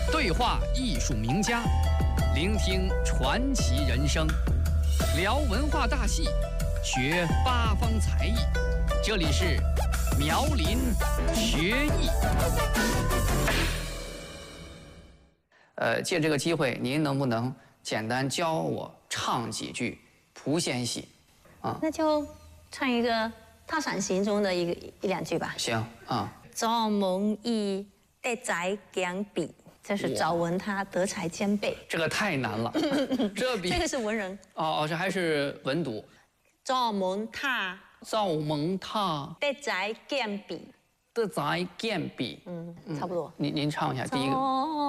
对话艺术名家，聆听传奇人生，聊文化大戏，学八方才艺。这里是苗林学艺。借这个机会，您能不能简单教我唱几句《蒲仙戏》啊？ 那就唱一个《踏伞行》中的一两句吧。 行啊。 早蒙义德才兼备，这是早文他德才兼备。 这个太难了，这个是文人。 哦，这还是文读。 早蒙他德才兼备， 德才兼备。 差不多。 您唱一下第一个。